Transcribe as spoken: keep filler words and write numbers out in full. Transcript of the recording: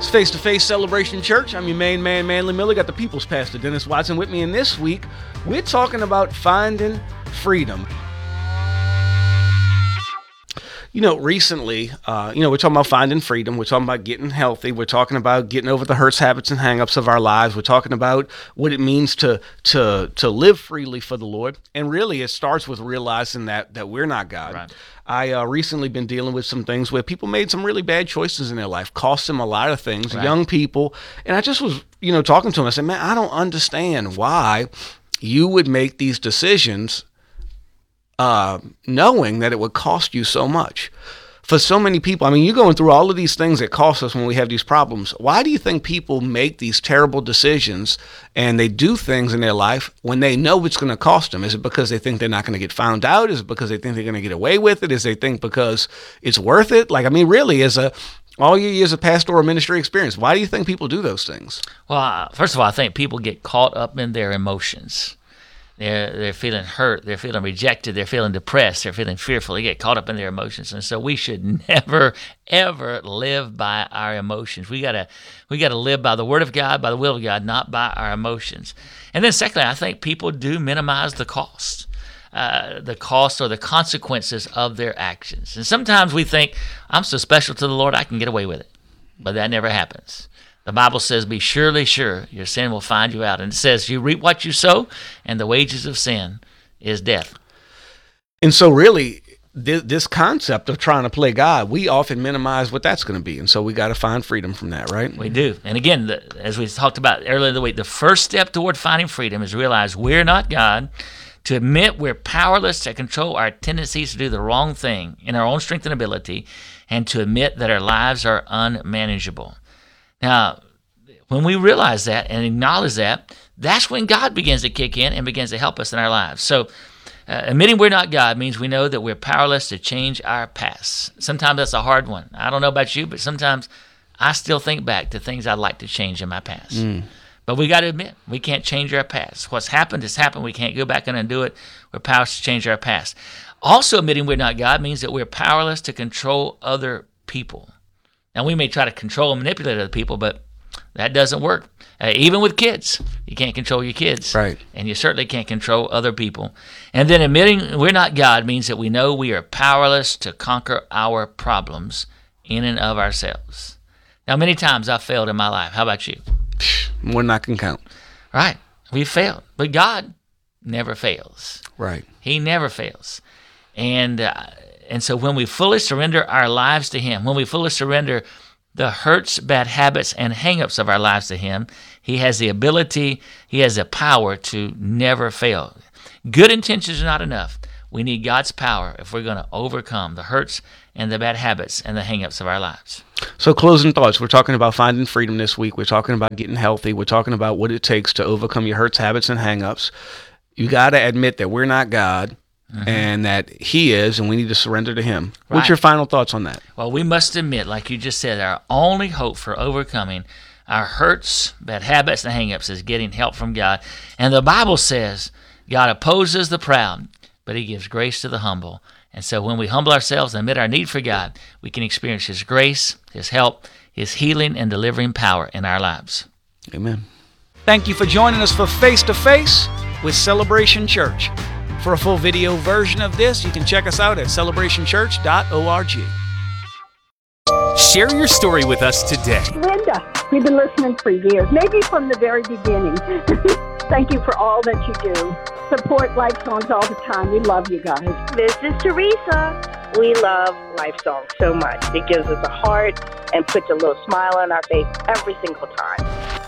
It's Face to Face Celebration Church. I'm your main man, Manly Miller. Got the people's pastor, Dennis Watson, with me. And this week, we're talking about finding freedom. You know, recently, uh, you know, we're talking about finding freedom. We're talking about getting healthy. We're talking about getting over the hurts, habits, and hang-ups of our lives. We're talking about what it means to to to live freely for the Lord. And really, it starts with realizing that that we're not God. Right. I uh, recently been dealing with some things where people made some really bad choices in their life, cost them a lot of things, right. Young people. And I just was, you know, talking to them. I said, man, I don't understand why you would make these decisions Uh, knowing that it would cost you so much. For so many people, I mean, you're going through all of these things that cost us when we have these problems. Why do you think people make these terrible decisions and they do things in their life when they know it's going to cost them? Is it because they think they're not going to get found out? Is it because they think they're going to get away with it? Is they think because it's worth it? Like, I mean, really, as a all your years of pastoral ministry experience, why do you think people do those things? Well, uh, first of all, I think people get caught up in their emotions. They're, they're feeling hurt, they're feeling rejected, they're feeling depressed, they're feeling fearful. They get caught up in their emotions. And so we should never, ever live by our emotions. We gotta we gotta live by the Word of God, by the will of God, not by our emotions. And then secondly, I think people do minimize the cost. Uh, the cost or the consequences of their actions. And sometimes we think, I'm so special to the Lord, I can get away with it. But that never happens. The Bible says, be surely sure your sin will find you out. And it says, you reap what you sow, and the wages of sin is death. And so really, th- this concept of trying to play God, we often minimize what that's going to be. And so we got to find freedom from that, right? We do. And again, the, as we talked about earlier in the week, the first step toward finding freedom is to realize we're not God, to admit we're powerless to control our tendencies to do the wrong thing in our own strength and ability, and to admit that our lives are unmanageable. Now, when we realize that and acknowledge that, that's when God begins to kick in and begins to help us in our lives. So uh, admitting we're not God means we know that we're powerless to change our past. Sometimes that's a hard one. I don't know about you, but sometimes I still think back to things I'd like to change in my past. Mm. But we got to admit, we can't change our past. What's happened has happened. We can't go back and undo it. We're powerless to change our past. Also admitting we're not God means that we're powerless to control other people. Now, we may try to control and manipulate other people, but that doesn't work. Uh, even with kids, you can't control your kids. Right. And you certainly can't control other people. And then admitting we're not God means that we know we are powerless to conquer our problems in and of ourselves. Now, many times I've failed in my life. How about you? More than I can count. Right. We've failed. But God never fails. Right. He never fails. And uh, And so when we fully surrender our lives to Him, when we fully surrender the hurts, bad habits, and hang-ups of our lives to Him, He has the ability, He has the power to never fail. Good intentions are not enough. We need God's power if we're going to overcome the hurts and the bad habits and the hang-ups of our lives. So closing thoughts, we're talking about finding freedom this week. We're talking about getting healthy. We're talking about what it takes to overcome your hurts, habits, and hang-ups. You got to admit that we're not God. Mm-hmm. And that He is, and we need to surrender to Him. Right. What's your final thoughts on that? Well, we must admit, like you just said, our only hope for overcoming our hurts, bad habits, and hang-ups is getting help from God. And the Bible says God opposes the proud, but He gives grace to the humble. And so when we humble ourselves and admit our need for God, we can experience His grace, His help, His healing and delivering power in our lives. Amen. Thank you for joining us for Face to Face with Celebration Church. For a full video version of this, you can check us out at celebration church dot org. Share your story with us today. Linda, we've been listening for years, maybe from the very beginning. Thank you for all that you do. Support Life Songs all the time. We love you guys. This is Teresa. We love Life Songs so much. It gives us a heart and puts a little smile on our face every single time.